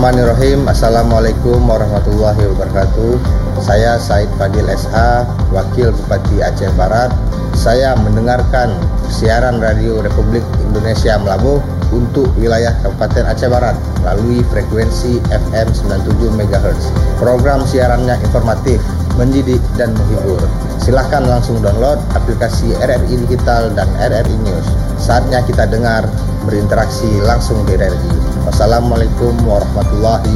Bismillahirrahmanirrahim. Assalamualaikum warahmatullahi wabarakatuh. Saya Said Fadil SH, Wakil Bupati Aceh Barat. Saya mendengarkan siaran Radio Republik Indonesia Melabuh untuk wilayah Kabupaten Aceh Barat melalui frekuensi FM 97 MHz. Program siarannya informatif, mendidik, dan menghibur. Silahkan langsung download aplikasi RRI Digital dan RRI News. Saatnya kita dengar, berinteraksi langsung di RRI. Wassalamualaikum warahmatullahi